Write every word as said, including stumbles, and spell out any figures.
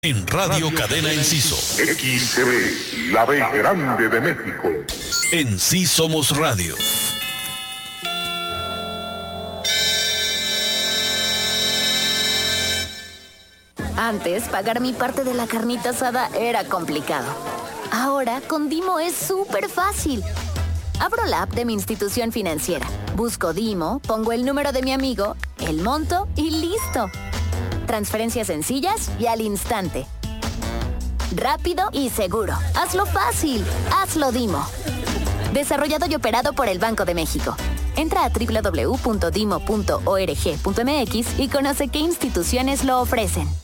En Radio Cadena Enciso. X T V, la B grande de México. En Sí Somos Radio. Antes, pagar mi parte de la carnita asada era complicado. Ahora, con Dimo es súper fácil. Abro la app de mi institución financiera, busco Dimo, pongo el número de mi amigo, el monto y listo. Transferencias sencillas y al instante. Rápido y seguro. Hazlo fácil. Hazlo Dimo. Desarrollado y operado por el Banco de México. Entra a doble u doble u doble u punto dimo punto org punto m x y conoce qué instituciones lo ofrecen.